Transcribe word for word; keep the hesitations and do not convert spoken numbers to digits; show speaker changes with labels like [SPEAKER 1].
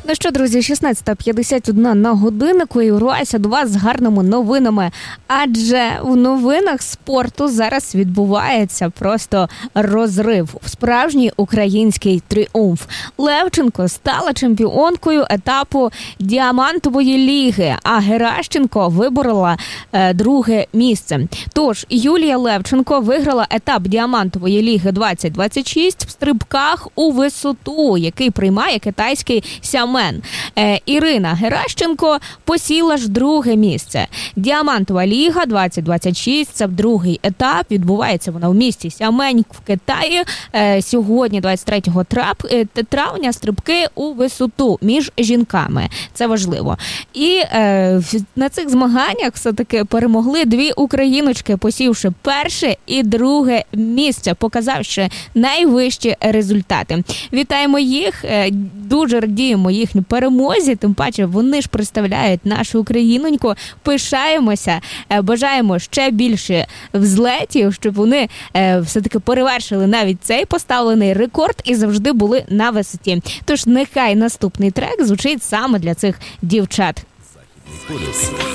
[SPEAKER 1] Ну що, друзі, шістнадцята п'ятдесят один на годиннику і врываюся до вас з гарними новинами. Адже в новинах спорту зараз відбувається просто розрив. Справжній український тріумф. Левченко стала чемпіонкою етапу Діамантової ліги, а Геращенко виборола е, друге місце. Тож, Юлія Левченко виграла етап Діамантової ліги двадцять двадцять шість в стрибках у висоту, який приймає китайський Сямен. Е, Ірина Геращенко посіла ж друге місце. Діамантова ліга двадцять двадцять шість – це другий етап. Відбувається вона в місті Сямень в Китаї. Е, сьогодні, двадцять третього травня, стрибки у висоту між жінками. Це важливо. І е, на цих змаганнях все-таки перемогли дві україночки, посівши перше і друге місце, показавши найвищі результати. Вітаємо їх, е, дуже радіємо їхній перемозі, тим паче вони ж представляють нашу Україноньку. Пишаємося, бажаємо ще більше взлетів, щоб вони е, все-таки перевершили навіть цей поставлений рекорд і завжди були на висоті. Тож нехай наступний трек звучить саме для цих дівчат.